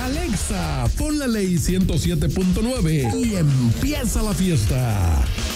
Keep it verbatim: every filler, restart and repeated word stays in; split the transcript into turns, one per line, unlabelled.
Alexa, pon la ley ciento siete punto nueve y empieza la fiesta.